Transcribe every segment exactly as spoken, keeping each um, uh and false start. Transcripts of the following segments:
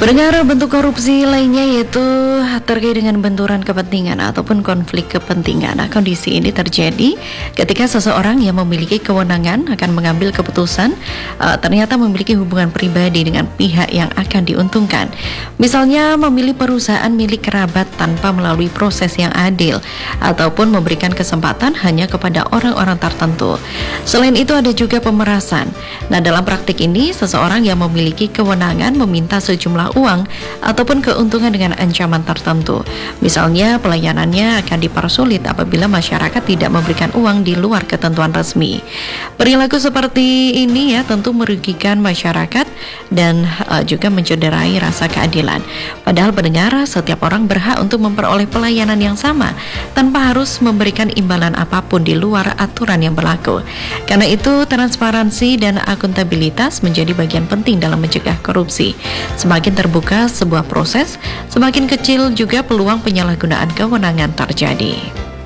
Pendengar, bentuk korupsi lainnya yaitu terkait dengan benturan kepentingan ataupun konflik kepentingan. Nah, kondisi ini terjadi ketika seseorang yang memiliki kewenangan akan mengambil keputusan uh, ternyata memiliki hubungan pribadi dengan pihak yang akan diuntungkan. Misalnya memilih perusahaan milik kerabat tanpa melalui proses yang adil ataupun memberikan kesempatan hanya kepada orang-orang tertentu. Selain itu ada juga pemerasan. Nah, dalam praktik ini seseorang yang memiliki kewenangan meminta sejumlah uang ataupun keuntungan dengan ancaman tertentu. Misalnya pelayanannya akan dipersulit apabila masyarakat tidak memberikan uang di luar ketentuan resmi. Perilaku seperti ini ya tentu merugikan masyarakat dan uh, juga mencederai rasa keadilan. Padahal pendengar, setiap orang berhak untuk memperoleh pelayanan yang sama tanpa harus memberikan imbalan apapun di luar aturan yang berlaku. Karena itu transparansi dan akuntabilitas menjadi bagian penting dalam mencegah korupsi. Semakin terbuka sebuah proses, semakin kecil juga peluang penyalahgunaan kewenangan terjadi.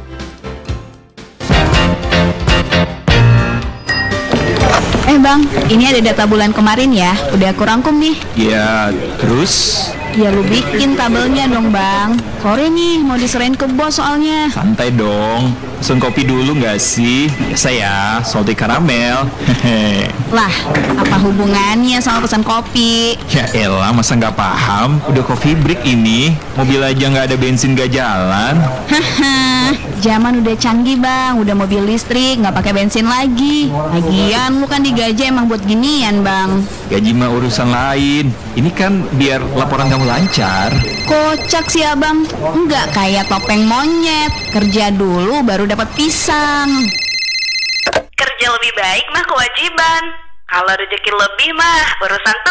Eh bang, ini ada data bulan kemarin ya, udah aku rangkum nih. Ya, terus? Ya lu bikin tabelnya dong bang. Sore nih mau diserahin ke bos soalnya. Santai dong, pesen kopi dulu nggak sih? Biasa ya, salty karamel. Hehe. Lah, apa hubungannya sama pesan kopi? Ya elah, masa nggak paham? Udah coffee break ini, mobil aja nggak ada bensin nggak jalan. Haha, zaman udah canggih bang, udah mobil listrik, nggak pakai bensin lagi. Lagian lu kan digaji emang buat ginian bang. Gaji mah urusan lain. Ini kan biar laporan kamu lancar. Kocak sih abang, nggak kayak topeng monyet. Kerja dulu baru dapat pisang. Kerja lebih baik mah kewajiban. Kalau rezeki lebih mah urusan